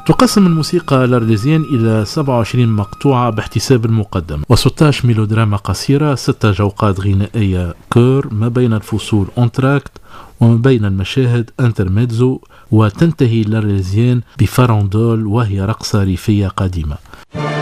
تقسم الموسيقى الأرليزيان إلى 27 مقطوعة باحتساب المقدم، و16 ميلودراما قصيرة، 6 جوقات غنائية كور ما بين الفصول أنتراكت، وما بين المشاهد انترميدزو، وتنتهي الأرليزيان بفاروندول وهي رقصة ريفية قديمة.